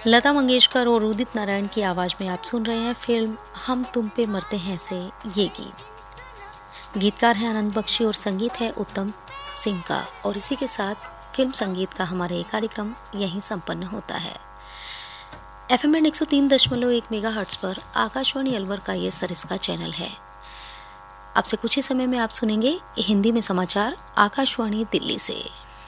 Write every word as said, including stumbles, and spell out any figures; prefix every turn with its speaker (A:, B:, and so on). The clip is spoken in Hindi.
A: लता मंगेशकर और उदित नारायण की आवाज़ में आप सुन रहे हैं फिल्म हम तुम पे मरते हैं से ये गीत। गीतकार हैं आनंद बख्शी और संगीत है उत्तम सिंह का। और इसी के साथ फिल्म संगीत का हमारे ये कार्यक्रम यहीं संपन्न होता है। एफ एम एंड एक सौ तीन दशमलव एक मेगा हर्ट्स पर आकाशवाणी अलवर का ये सरिस्का चैनल है। आपसे कुछ ही समय में आप सुनेंगे हिंदी में समाचार आकाशवाणी दिल्ली से।